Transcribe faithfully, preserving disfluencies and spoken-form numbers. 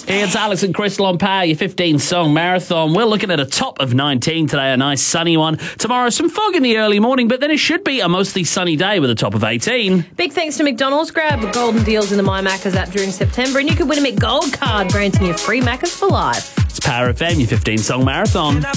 Hey, it's Alex and Crystal on Power, your fifteen-song marathon. We're looking at a top of nineteen today, a nice sunny one. Tomorrow, some fog in the early morning, but then it should be a mostly sunny day with a top of eighteen. Big thanks to McDonald's. Grab golden deals in the My Maccas app during September, and you could win a McGold card, granting you free Maccas for life. It's Power F M, your fifteen-song marathon.